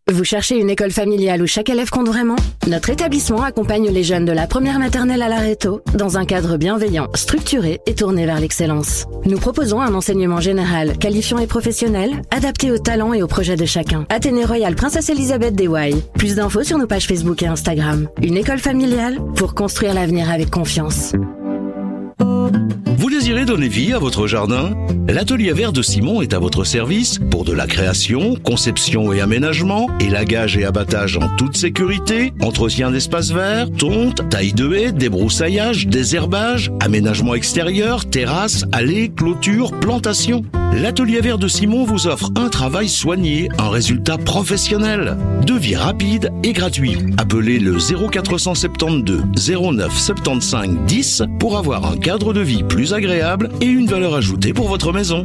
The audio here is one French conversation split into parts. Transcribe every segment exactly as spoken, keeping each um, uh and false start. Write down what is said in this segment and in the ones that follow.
Vous cherchez une école familiale où chaque élève compte vraiment? Notre établissement accompagne les jeunes de la première maternelle à l'arrêto dans un cadre bienveillant, structuré et tourné vers l'excellence. Nous proposons un enseignement général, qualifiant et professionnel, adapté aux talents et aux projets de chacun. Athénée Royal Princesse Elisabeth des Wye. Plus d'infos sur nos pages Facebook et Instagram. Une école familiale pour construire l'avenir avec confiance. Vous désirez donner vie à votre jardin? L'atelier vert de Simon est à votre service pour de la création, conception et aménagement, élagage et abattage en toute sécurité, entretien d'espaces verts, tonte, taille de haies, débroussaillage, désherbage, aménagement extérieur, terrasse, allées, clôture, plantation. L'atelier vert de Simon vous offre un travail soigné, un résultat professionnel. Devis rapide et gratuit. Appelez le zéro quatre cent soixante-douze zéro neuf soixante-quinze dix pour avoir un cadre de vie plus agréable et une valeur ajoutée pour votre maison.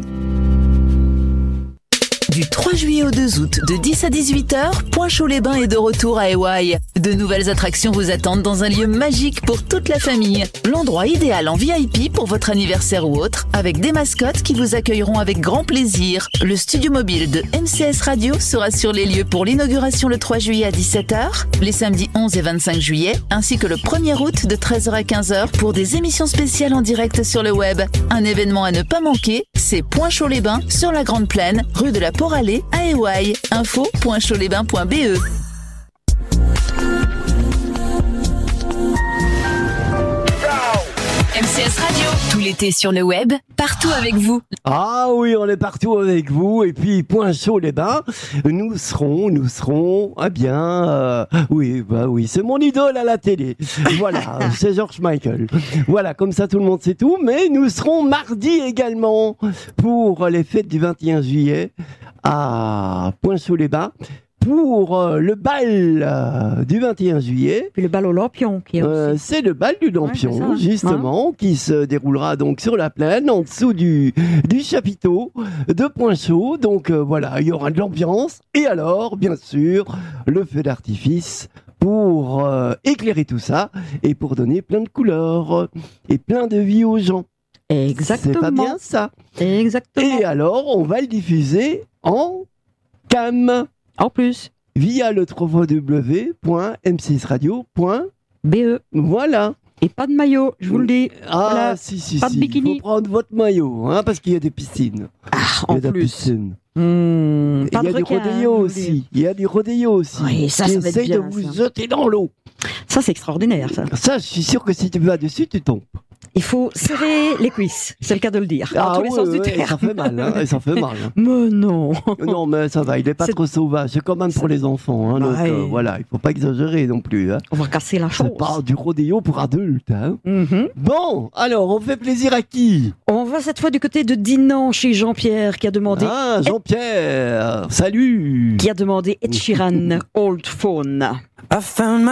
Du trois juillet au deux août, de dix à dix-huit heures, Pointe-Chaud-les-Bains est de retour à Hawaï. De nouvelles attractions vous attendent dans un lieu magique pour toute la famille. L'endroit idéal en V I P pour votre anniversaire ou autre, avec des mascottes qui vous accueilleront avec grand plaisir. Le studio mobile de M C S Radio sera sur les lieux pour l'inauguration le trois juillet à dix-sept heures, les samedis onze et vingt-cinq juillet, ainsi que le premier août de treize heures à quinze heures pour des émissions spéciales en direct sur le web. Un événement à ne pas manquer, c'est Pointe-Chaud-les-Bains sur la Grande Plaine, rue de la Port-Allée à Hawaï. Info point chaud les bains point b e. M C S Radio, tout l'été sur le web, partout avec vous. Ah oui, on est partout avec vous. Et puis, Pointe-Chaud-les-Bains, nous serons, nous serons, ah bien, euh, oui, bah oui, c'est mon idole à la télé. Voilà, c'est George Michael. Voilà, comme ça tout le monde sait tout. Mais nous serons mardi également pour les fêtes du vingt et un juillet à Pointe-Chaud-les-Bains. Pour euh, le bal euh, du vingt et un juillet. Puis le bal au Lampion. Qui est aussi... euh, c'est le bal du Lampion, ouais, ça, justement, hein, qui se déroulera donc sur la plaine, en dessous du, du chapiteau de Pointe-Chaud. Donc euh, voilà, il y aura de l'ambiance. Et alors, bien sûr, le feu d'artifice pour euh, éclairer tout ça et pour donner plein de couleurs et plein de vie aux gens. Exactement. C'est pas bien ça. Exactement. Et alors, on va le diffuser en cam. En plus. Via le w w w point m c s radio point b e. Voilà. Et pas de maillot, je vous le dis. Ah, voilà. si, si, pas si. de bikini. Il faut prendre votre maillot, hein, parce qu'il y a des piscines. Ah, il y a en des plus. piscines. Mmh, Et il y a du rodéo aussi. Il y a du rodéo aussi. Oui, ça, qui ça va être essaye bien, de vous ça. jeter dans l'eau. Ça, c'est extraordinaire, ça. Ça, je suis sûr que si tu vas dessus, tu tombes. Il faut serrer les cuisses, c'est le cas de le dire, Ah, dans tous les ouais, sens ouais, du terme. Ça fait mal, hein, et ça fait mal. Hein. Mais non. Non, mais ça va, il n'est pas C'est... trop sauvage. C'est quand même pour les enfants. Hein, donc ouais. euh, voilà, il ne faut pas exagérer non plus. Hein. On va casser la chose. C'est pas du rodéo pour adultes. Hein. Mm-hmm. Bon, alors, on fait plaisir à qui? On va cette fois du côté de Dinan chez Jean-Pierre qui a demandé... Ah, Jean-Pierre, salut. Qui a demandé Ed Sheeran, Old Phone.